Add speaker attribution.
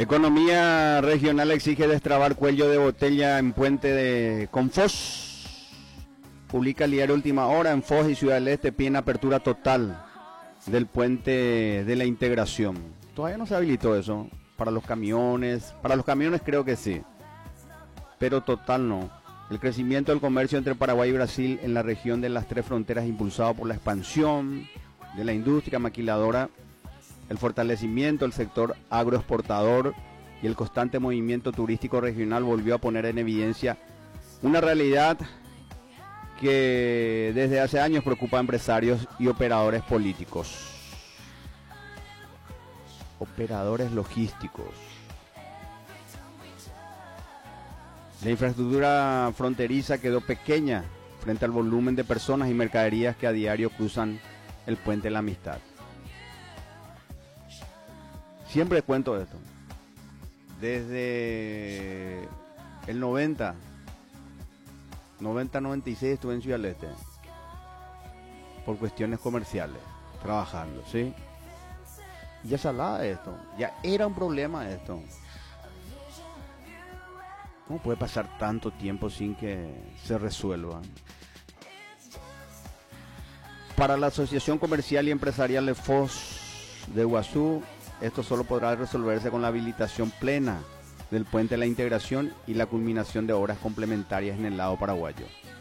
Speaker 1: Economía regional exige destrabar cuello de botella en puente de Confos. Publica el diario Última Hora. En Foz y Ciudad del Este piden apertura total del puente de la integración. Todavía no se habilitó eso para los camiones. Para los camiones creo que sí, pero total no. El crecimiento del comercio entre Paraguay y Brasil en la región de las tres fronteras, impulsado por la expansión de la industria maquiladora, el fortalecimiento del sector agroexportador y el constante movimiento turístico regional, volvió a poner en evidencia una realidad que desde hace años preocupa a empresarios y operadores políticos. Operadores logísticos. La infraestructura fronteriza quedó pequeña frente al volumen de personas y mercaderías que a diario cruzan el puente de la amistad. Siempre cuento esto. Desde el 90-96 estuve en Ciudad del Este por cuestiones comerciales, trabajando, ¿sí? Y ya se hablaba de esto, ya era un problema esto. ¿Cómo puede pasar tanto tiempo sin que se resuelva? Para la Asociación Comercial y Empresarial de Foz de Iguazú, esto solo podrá resolverse con la habilitación plena del puente de la integración y la culminación de obras complementarias en el lado paraguayo.